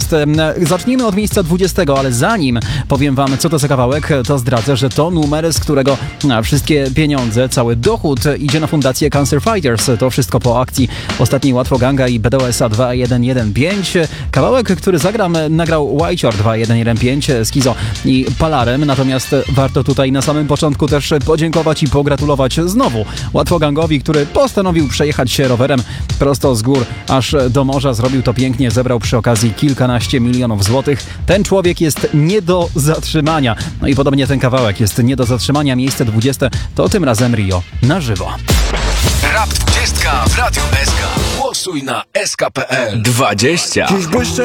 Natomiast zacznijmy od miejsca 20, ale zanim powiem wam, co to za kawałek, to zdradzę, że to numer, z którego wszystkie pieniądze, cały dochód idzie na fundację Cancer Fighters. To wszystko po akcji ostatniej Łatwoganga i BDS-a 2115. Kawałek, który nagrał Whiteshore 2115, Skizo i Palarem. Natomiast warto tutaj na samym początku też podziękować i pogratulować znowu Łatwogangowi, który postanowił przejechać się rowerem prosto z gór aż do morza. Zrobił to pięknie, zebrał przy okazji kilkanaście milionów złotych. Ten człowiek jest nie do zatrzymania. No i podobnie ten kawałek jest nie do zatrzymania. Miejsce 20 to tym razem Rio na żywo. Rap 20 w Radiu SK. Głosuj na sk.pl 20. Dziś błyszczę